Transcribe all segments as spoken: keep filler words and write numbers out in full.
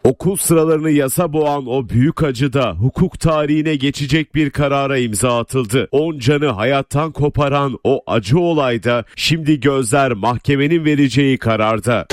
Okul sıralarını yasa boğan o büyük acıda hukuk tarihine geçecek bir karara imza atıldı. on canı hayattan koparan o acı olayda şimdi gözler mahkemenin vereceği kararda.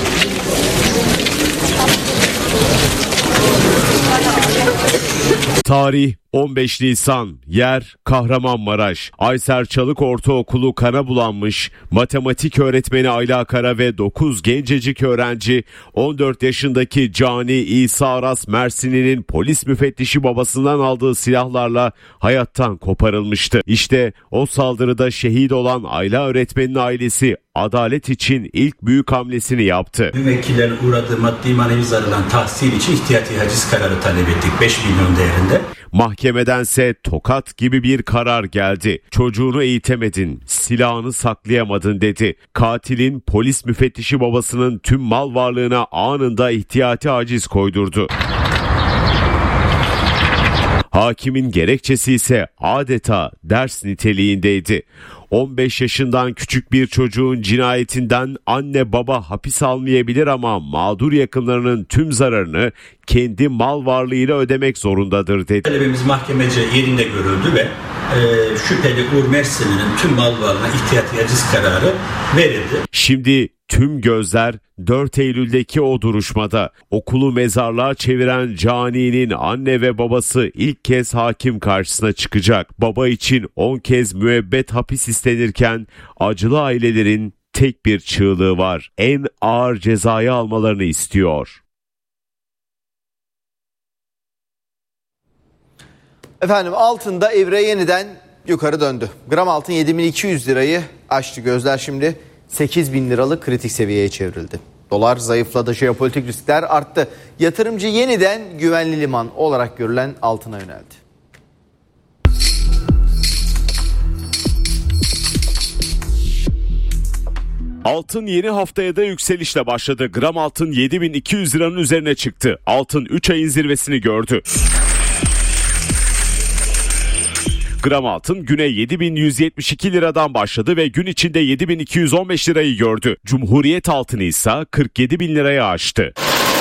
Tarih on beş Nisan, yer Kahramanmaraş. Ayser Çalık Ortaokulu kana bulanmış, matematik öğretmeni Ayla Kara ve dokuz gencecik öğrenci on dört yaşındaki Cani İsa Aras Mersinli'nin polis müfettişi babasından aldığı silahlarla hayattan koparılmıştı. İşte o saldırıda şehit olan Ayla öğretmenin ailesi adalet için ilk büyük hamlesini yaptı. Müvekkillerin uğradığı maddi manevi zarardan tahsil için ihtiyati haciz kararı talep ettik beş milyon değerinde. Mahkemedense tokat gibi bir karar geldi. Çocuğunu eğitemedin, silahını saklayamadın dedi. Katilin polis müfettişi babasının tüm mal varlığına anında ihtiyati haciz koydurdu. Hakimin gerekçesi ise adeta ders niteliğindeydi. on beş yaşından küçük bir çocuğun cinayetinden anne baba hapis almayabilir ama mağdur yakınlarının tüm zararını kendi mal varlığıyla ödemek zorundadır dedi. Talebimiz mahkemece yerinde görüldü ve e, şüpheli Uğur Mersinli'nin tüm mal varlığına ihtiyati haciz kararı verildi. Şimdi tüm gözler dört Eylül'deki o duruşmada. Okulu mezarlığa çeviren Cani'nin anne ve babası ilk kez hakim karşısına çıkacak. Baba için on kez müebbet hapis istenirken acılı ailelerin tek bir çığlığı var. En ağır cezayı almalarını istiyor. Efendim altında evre yeniden yukarı döndü. Gram altın yedi bin iki yüz lirayı aştı. Gözler şimdi sekiz bin liralık kritik seviyeye çevrildi. Dolar zayıfladı, jeopolitik riskler arttı. Yatırımcı yeniden güvenli liman olarak görülen altına yöneldi. Altın yeni haftaya da yükselişle başladı. Gram altın yedi bin iki yüz liranın üzerine çıktı. Altın üç ayın zirvesini gördü. Gram altın güne yedi bin yüz yetmiş iki liradan başladı ve gün içinde yedi bin iki yüz on beş lirayı gördü. Cumhuriyet altını ise kırk yedi bin liraya aştı.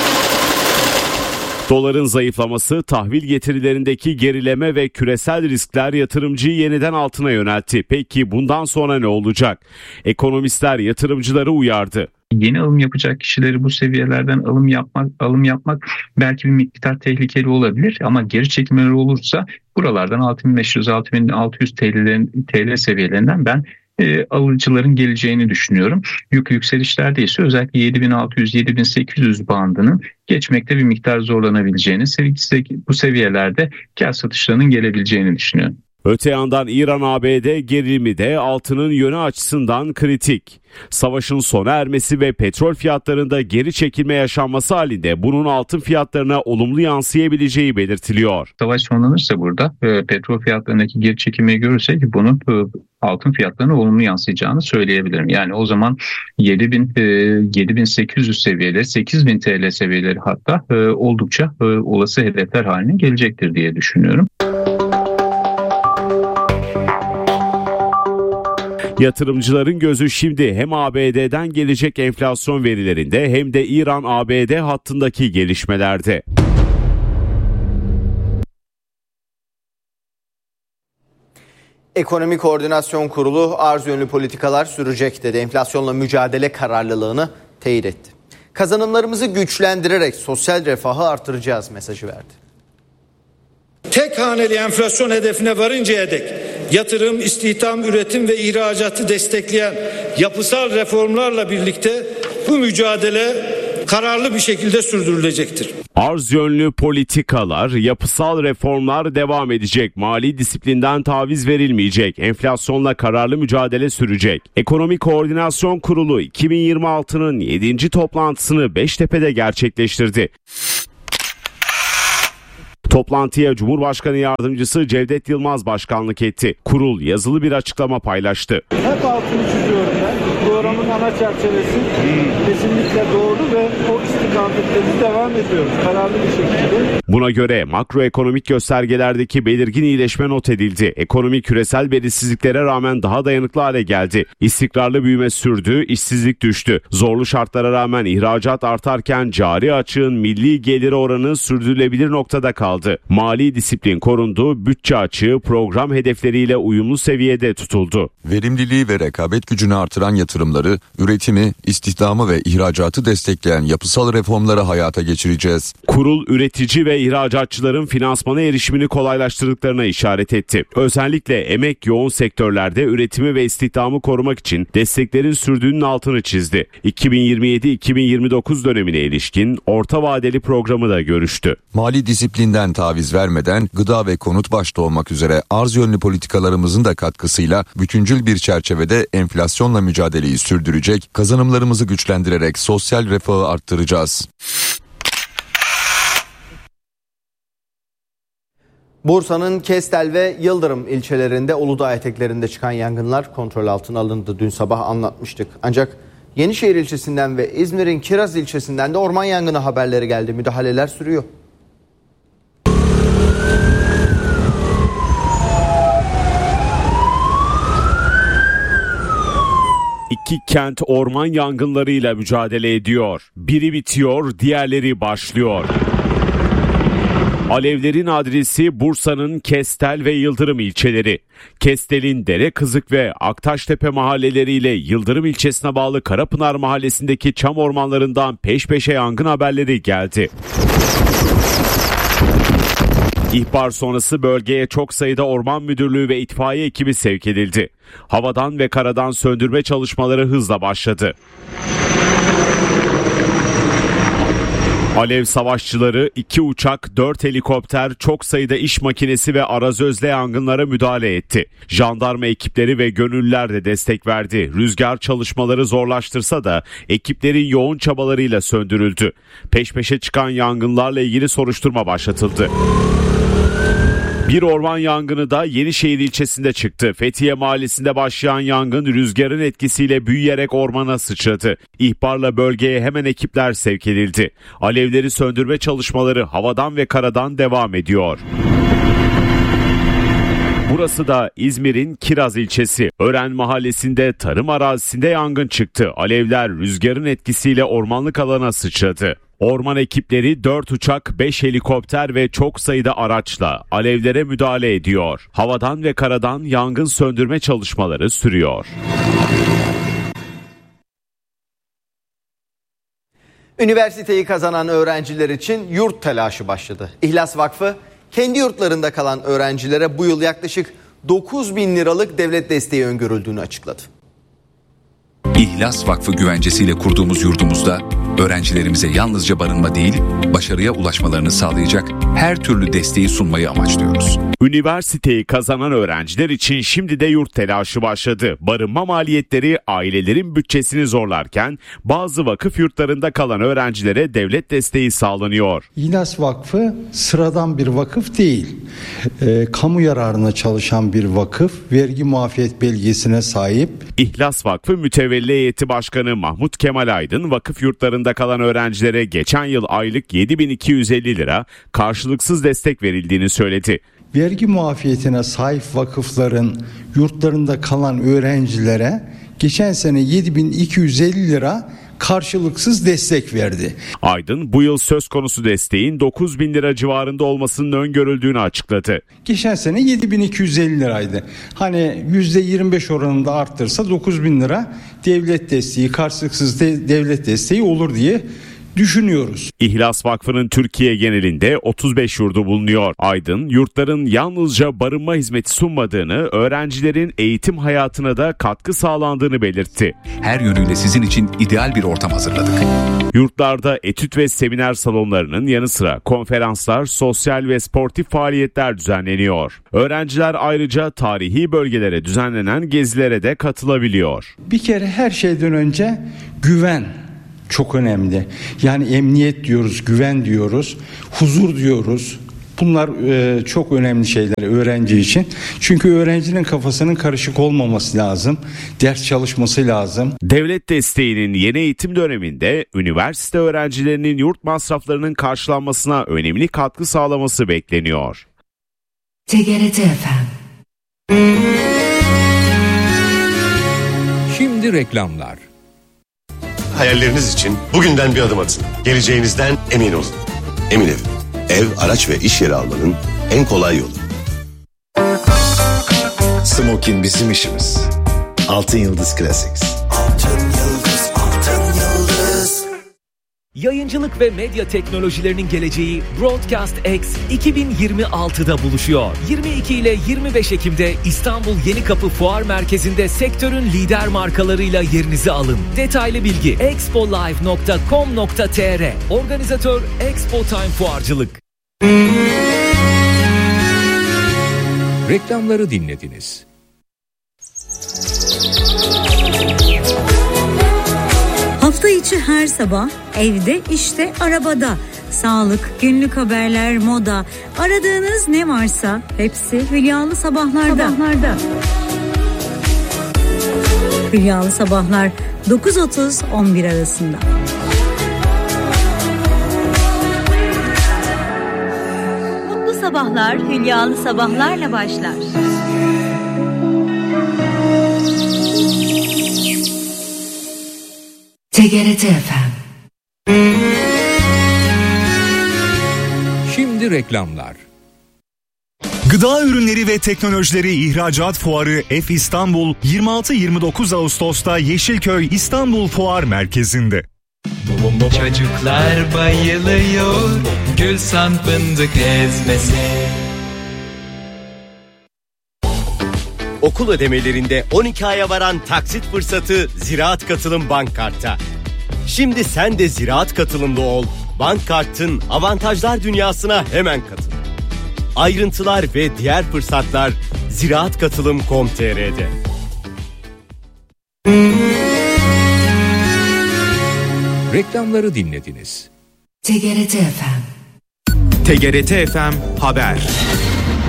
Doların zayıflaması, tahvil getirilerindeki gerileme ve küresel riskler yatırımcıyı yeniden altına yöneltti. Peki bundan sonra ne olacak? Ekonomistler yatırımcıları uyardı. Yeni alım yapacak kişileri bu seviyelerden alım yapmak alım yapmak belki bir miktar tehlikeli olabilir ama geri çekimleri olursa buralardan altı bin beş yüz altı bin altı yüz T L seviyelerinden ben e, alıcıların geleceğini düşünüyorum. Yük yükselişlerde ise özellikle yedi bin altı yüz yedi bin sekiz yüz bandının geçmekte bir miktar zorlanabileceğini, bu seviyelerde kar satışlarının gelebileceğini düşünüyorum. Öte yandan İran-A B D gerilimi de altının yönü açısından kritik. Savaşın sona ermesi ve petrol fiyatlarında geri çekilme yaşanması halinde bunun altın fiyatlarına olumlu yansıyabileceği belirtiliyor. Savaş sonlanırsa burada e, petrol fiyatlarındaki geri çekilmeyi görürsek bunun e, altın fiyatlarına olumlu yansıyacağını söyleyebilirim. Yani o zaman yedi bin, e, yedi bin sekiz yüz seviyeleri, sekiz bin T L seviyeleri hatta e, oldukça e, olası hedefler haline gelecektir diye düşünüyorum. Yatırımcıların gözü şimdi hem A B D'den gelecek enflasyon verilerinde hem de İran-A B D hattındaki gelişmelerde. Ekonomi Koordinasyon Kurulu arz yönlü politikalar sürecek dedi. Enflasyonla mücadele kararlılığını teyit etti. Kazanımlarımızı güçlendirerek sosyal refahı artıracağız mesajı verdi. Tek haneli enflasyon hedefine varıncaya dek yatırım, istihdam, üretim ve ihracatı destekleyen yapısal reformlarla birlikte bu mücadele kararlı bir şekilde sürdürülecektir. Arz yönlü politikalar, yapısal reformlar devam edecek. Mali disiplinden taviz verilmeyecek. Enflasyonla kararlı mücadele sürecek. Ekonomi Koordinasyon Kurulu iki bin yirmi altının yedinci toplantısını Beştepe'de gerçekleştirdi. Toplantıya Cumhurbaşkanı Yardımcısı Cevdet Yılmaz başkanlık etti. Kurul yazılı bir açıklama paylaştı. Hep altını çiziyorum ben. Programın ana çerçevesi kesinlikle doğru ve o istikametleri devam ediyoruz kararlı bir şekilde. Buna göre makroekonomik göstergelerdeki belirgin iyileşme not edildi. Ekonomi küresel belirsizliklere rağmen daha dayanıklı hale geldi. İstikrarlı büyüme sürdü, işsizlik düştü. Zorlu şartlara rağmen ihracat artarken cari açığın milli geliri oranı sürdürülebilir noktada kaldı. Mali disiplin korundu, bütçe açığı program hedefleriyle uyumlu seviyede tutuldu. Verimliliği ve rekabet gücünü artıran yatırımları, üretimi, istihdamı ve ihracatı destekleyen yapısal reformları hayata geçireceğiz. Kurul üretici ve ihracatçıların finansmana erişimini kolaylaştırdıklarına işaret etti. Özellikle emek yoğun sektörlerde üretimi ve istihdamı korumak için desteklerin sürdüğünün altını çizdi. iki bin yirmi yedi iki bin yirmi dokuz dönemine ilişkin orta vadeli programı da görüştü. Mali disiplinden taviz vermeden gıda ve konut başta olmak üzere arz yönlü politikalarımızın da katkısıyla bütüncül bir çerçevede enflasyonla mücadeleyi sürdürecek, kazanımlarımızı güçlendirerek sosyal refahı arttıracağız. Bursa'nın Kestel ve Yıldırım ilçelerinde Uludağ eteklerinde çıkan yangınlar kontrol altına alındı. Dün sabah anlatmıştık. Ancak Yenişehir ilçesinden ve İzmir'in Kiraz ilçesinden de orman yangını haberleri geldi. Müdahaleler sürüyor. İki kent orman yangınlarıyla mücadele ediyor. Biri bitiyor, diğerleri başlıyor. Alevlerin adresi Bursa'nın Kestel ve Yıldırım ilçeleri. Kestel'in Derekızık ve Aktaştepe mahalleleriyle Yıldırım ilçesine bağlı Karapınar mahallesindeki çam ormanlarından peş peşe yangın haberleri geldi. İhbar sonrası bölgeye çok sayıda orman müdürlüğü ve itfaiye ekibi sevk edildi. Havadan ve karadan söndürme çalışmaları hızla başladı. Alev savaşçıları iki uçak, dört helikopter, çok sayıda iş makinesi ve arazözle yangınlara müdahale etti. Jandarma ekipleri ve gönüllüler de destek verdi. Rüzgar çalışmaları zorlaştırsa da ekiplerin yoğun çabalarıyla söndürüldü. Peş peşe çıkan yangınlarla ilgili soruşturma başlatıldı. Bir orman yangını da Yenişehir ilçesinde çıktı. Fethiye mahallesinde başlayan yangın rüzgarın etkisiyle büyüyerek ormana sıçradı. İhbarla bölgeye hemen ekipler sevk edildi. Alevleri söndürme çalışmaları havadan ve karadan devam ediyor. Burası da İzmir'in Kiraz ilçesi. Ören mahallesinde tarım arazisinde yangın çıktı. Alevler rüzgarın etkisiyle ormanlık alana sıçradı. Orman ekipleri dört uçak, beş helikopter ve çok sayıda araçla alevlere müdahale ediyor. Havadan ve karadan yangın söndürme çalışmaları sürüyor. Üniversiteyi kazanan öğrenciler için yurt telaşı başladı. İhlas Vakfı kendi yurtlarında kalan öğrencilere bu yıl yaklaşık dokuz bin liralık devlet desteği öngörüldüğünü açıkladı. İhlas Vakfı güvencesiyle kurduğumuz yurdumuzda öğrencilerimize yalnızca barınma değil, başarıya ulaşmalarını sağlayacak her türlü desteği sunmayı amaçlıyoruz. Üniversiteyi kazanan öğrenciler için şimdi de yurt telaşı başladı. Barınma maliyetleri ailelerin bütçesini zorlarken bazı vakıf yurtlarında kalan öğrencilere devlet desteği sağlanıyor. İhlas Vakfı sıradan bir vakıf değil. E, kamu yararına çalışan bir vakıf, vergi muafiyet belgesine sahip. İhlas Vakfı Mütevelli Heyeti Başkanı Mahmut Kemal Aydın, vakıf yurtlarında kalan öğrencilere geçen yıl aylık yedi bin iki yüz elli lira karşılıksız destek verildiğini söyledi. Vergi muafiyetine sahip vakıfların yurtlarında kalan öğrencilere geçen sene yedi bin iki yüz elli lira karşılıksız destek verdi. Aydın bu yıl söz konusu desteğin dokuz bin lira civarında olmasının öngörüldüğünü açıkladı. Geçen sene yedi bin iki yüz elli liraydı. Hani yüzde yirmi beş oranında arttırsa dokuz bin lira devlet desteği, karşılıksız de, devlet desteği olur diye düşünüyoruz. İhlas Vakfı'nın Türkiye genelinde otuz beş yurdu bulunuyor. Aydın, yurtların yalnızca barınma hizmeti sunmadığını, öğrencilerin eğitim hayatına da katkı sağlandığını belirtti. Her yönüyle sizin için ideal bir ortam hazırladık. Yurtlarda etüt ve seminer salonlarının yanı sıra konferanslar, sosyal ve sportif faaliyetler düzenleniyor. Öğrenciler ayrıca tarihi bölgelere düzenlenen gezilere de katılabiliyor. Bir kere her şeyden önce güven çok önemli. Yani emniyet diyoruz, güven diyoruz, huzur diyoruz, Bunlar e, çok önemli şeyler öğrenci için. Çünkü öğrencinin kafasının karışık olmaması lazım. Ders çalışması lazım. Devlet desteğinin yeni eğitim döneminde üniversite öğrencilerinin yurt masraflarının karşılanmasına önemli katkı sağlaması bekleniyor. T G R T F M. Şimdi reklamlar. Hayalleriniz için bugünden bir adım atın. Geleceğinizden emin olun. Emin Ev. Ev, araç ve iş yeri almanın en kolay yolu. Smokin bizim işimiz. Altın Yıldız Classics. Altın Yıldız, Altın Yıldız. Yayıncılık ve medya teknolojilerinin geleceği Broadcast X iki bin yirmi altıda buluşuyor. yirmi iki ile yirmi beş Ekim'de İstanbul Yenikapı Fuar Merkezi'nde sektörün lider markalarıyla yerinizi alın. Detaylı bilgi expolive nokta com nokta t r. Organizatör Expo Time Fuarcılık. Reklamları dinlediniz. Hafta içi her sabah evde, işte, arabada. Sağlık, günlük haberler, moda. Aradığınız ne varsa hepsi Hülyalı Sabahlar'da. Sabahlarda. Hülyalı Sabahlar dokuz otuz on bir arasında. Mutlu sabahlar Hülyalı Sabahlar'la başlar. T G R T F M. Şimdi reklamlar. Gıda ürünleri ve teknolojileri ihracat fuarı F İstanbul yirmi altı yirmi dokuz Ağustos'ta Yeşilköy İstanbul Fuar Merkezi'nde. Çocuklar bayılıyor Gülsan fındık ezmesi. Okul ödemelerinde on iki aya varan taksit fırsatı Ziraat Katılım Bank Kart'ta. Şimdi sen de Ziraat Katılımlı ol. Bank Kart'ın avantajlar dünyasına hemen katıl. Ayrıntılar ve diğer fırsatlar ziraatkatılım nokta com nokta t r'de. Reklamları dinlediniz. T G R T F M. T G R T F M Haber.